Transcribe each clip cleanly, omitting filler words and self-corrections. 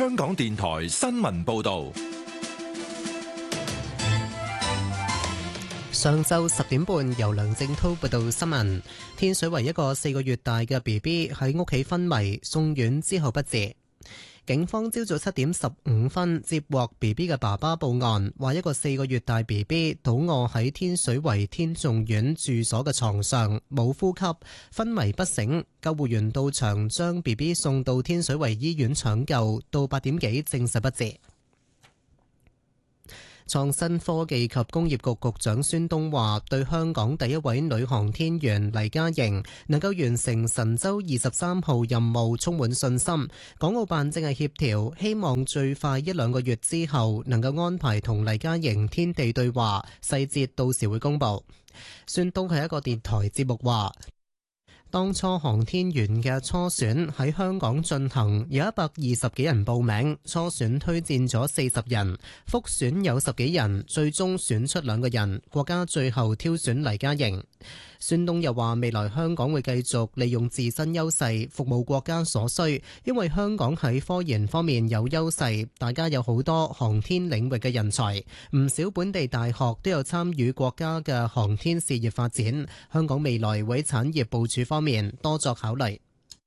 香港電台新聞報道。 上晝10點半，由梁正滔報道新聞。天水圍一個4個月大嘅 BB 喺屋企昏迷，送院之後不治。警方朝早7點15分接獲 BB 嘅爸爸報案，話一個4個月大 BB 倒卧喺天水圍天頌苑住所嘅床上，冇呼吸，昏迷不醒。救護員到場將 BB 送到天水圍醫院搶救，到8點幾證實不治。創新科技及工業局局長孫東話，對香港第一位女航天員黎嘉瑩能夠完成神舟23號任務充滿信心。港澳辦正係協調，希望最快1-2個月之後能夠安排同黎嘉瑩天地對話，細節到時會公佈。孫東喺一個電台節目話，當初航天員嘅初選喺香港進行，有120幾人報名，初選推薦咗40人，複選有10幾人，最終選出2個人，國家最後挑選黎嘉瑩。孫東又話，未來香港會繼續利用自身優勢服務國家所需，因為香港喺科研方面有優勢，大家有好多航天領域嘅人才，唔少本地大學都有參與國家嘅航天事業發展，香港未來會喺產業部署方面多作考慮。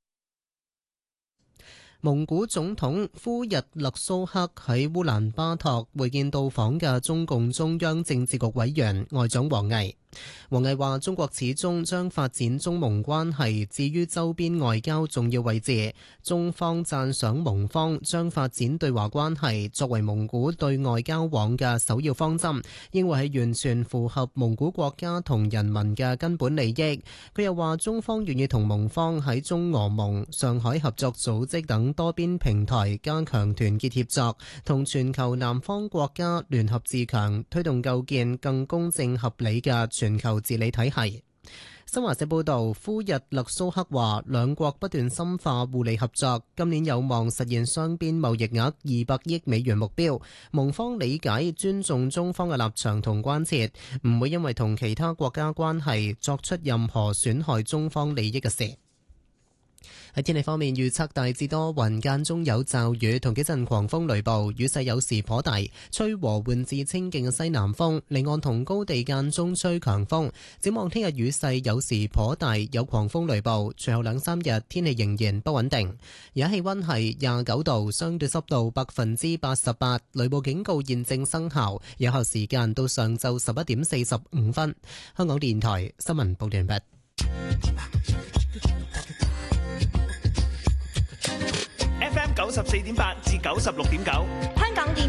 蒙古總統呼日勒蘇克喺烏蘭巴托會見到訪嘅中共中央政治局委員外長王毅。王毅話，中國始終將發展中蒙關係置於周邊外交重要位置。中方讚賞蒙方將發展對華關係作為蒙古對外交往嘅首要方針，認為係完全符合蒙古國家同人民嘅根本利益。佢又話，中方願意同蒙方喺中俄蒙、上海合作組織等多邊平台加強團結協作，同全球南方國家聯合自強，推動構建更公正合理嘅全球治理體系。新華社報道，呼日勒蘇克話，兩國不斷深化互利合作，今年有望實現雙邊貿易額200億美元目標。蒙方理解尊重中方嘅立場同關切，唔會因為同其他國家關係作出任何損害中方利益嘅事。喺天氣方面，預測大致多雲，間中有驟雨同幾陣狂風雷暴，雨勢有時頗大，吹和緩至清勁嘅西南風，離岸同高地間中吹強風。展望聽日雨勢有時頗大，有狂風雷暴，隨後2-3日天氣仍然不穩定。而家氣溫係29度，相對濕度88%，雷暴警告現正生效，有效時間到上晝11點45分。香港電台新聞報道完畢。 FM 94.8至96.9，香港電